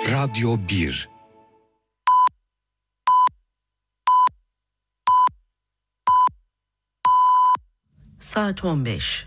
Radyo 1. Saat 15.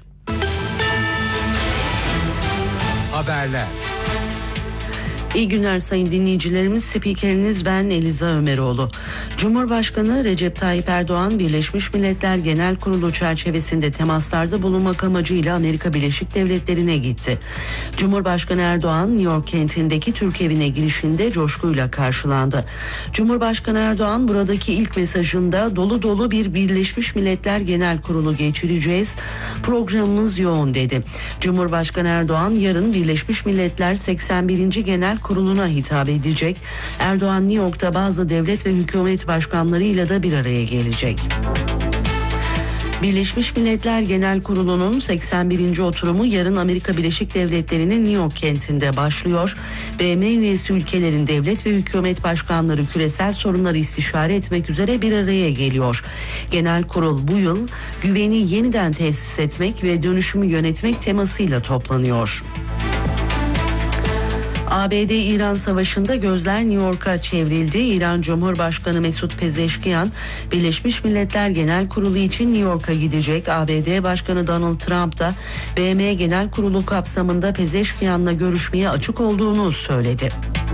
Haberler. İyi günler sayın dinleyicilerimiz. Spikeriniz ben Eliza Ömeroğlu. Cumhurbaşkanı Recep Tayyip Erdoğan, Birleşmiş Milletler Genel Kurulu çerçevesinde temaslarda bulunmak amacıyla Amerika Birleşik Devletleri'ne gitti. Cumhurbaşkanı Erdoğan, New York kentindeki Türk evine girişinde coşkuyla karşılandı. Cumhurbaşkanı Erdoğan buradaki ilk mesajında dolu dolu bir Birleşmiş Milletler Genel Kurulu geçireceğiz. Programımız yoğun dedi. Cumhurbaşkanı Erdoğan yarın Birleşmiş Milletler 81. Genel Kurulu'na hitap edecek. Erdoğan New York'ta bazı devlet ve hükümet başkanlarıyla da bir araya gelecek. Birleşmiş Milletler Genel Kurulu'nun 81. oturumu yarın Amerika Birleşik Devletleri'nin New York kentinde başlıyor. BM üyesi ülkelerin devlet ve hükümet başkanları küresel sorunları istişare etmek üzere bir araya geliyor. Genel Kurul bu yıl güveni yeniden tesis etmek ve dönüşümü yönetmek temasıyla toplanıyor. ABD-İran savaşında gözler New York'a çevrildi. İran Cumhurbaşkanı Mesut Pezeşkiyan, Birleşmiş Milletler Genel Kurulu için New York'a gidecek. ABD Başkanı Donald Trump da BM Genel Kurulu kapsamında Pezeşkiyan'la görüşmeye açık olduğunu söyledi.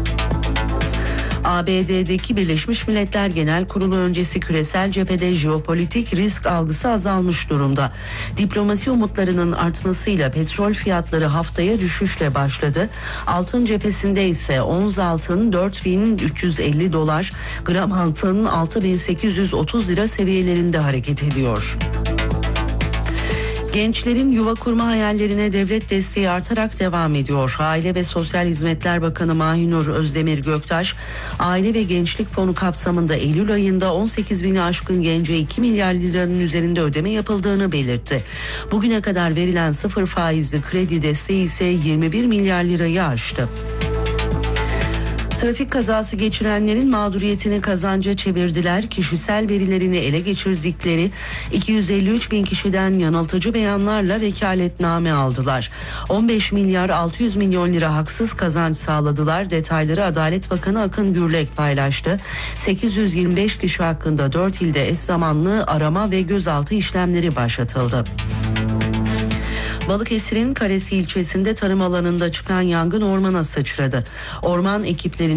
ABD'deki Birleşmiş Milletler Genel Kurulu öncesi küresel cephede jeopolitik risk algısı azalmış durumda. Diplomasi umutlarının artmasıyla petrol fiyatları haftaya düşüşle başladı. Altın cephesinde ise ons altın $4.350, gram altın $6.830 seviyelerinde hareket ediyor. Gençlerin yuva kurma hayallerine devlet desteği artarak devam ediyor. Aile ve Sosyal Hizmetler Bakanı Mahinur Özdemir Göktaş, Aile ve Gençlik Fonu kapsamında Eylül ayında 18 bini aşkın gence 2 milyar liranın üzerinde ödeme yapıldığını belirtti. Bugüne kadar verilen sıfır faizli kredi desteği ise 21 milyar lirayı aştı. Trafik kazası geçirenlerin mağduriyetini kazanca çevirdiler. Kişisel verilerini ele geçirdikleri 253 bin kişiden yanıltıcı beyanlarla vekaletname aldılar. 15 milyar 600 milyon lira haksız kazanç sağladılar. Detayları Adalet Bakanı Akın Gürlek paylaştı. 825 kişi hakkında 4 ilde eş zamanlı arama ve gözaltı işlemleri başlatıldı. Balıkesir'in Karesi ilçesinde tarım alanında çıkan yangın ormana sıçradı. Orman ekipleri